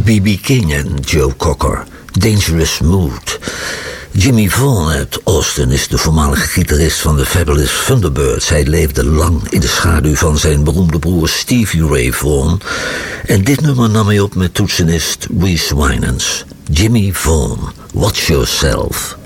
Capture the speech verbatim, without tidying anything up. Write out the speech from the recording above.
B B King en Joe Cocker, Dangerous Mood. Jimmy Vaughan uit Austin is de voormalige gitarist van de Fabulous Thunderbirds. Hij leefde lang in de schaduw van zijn beroemde broer Stevie Ray Vaughan. En dit nummer nam hij op met toetsenist Reese Winans. Jimmy Vaughan, Watch Yourself.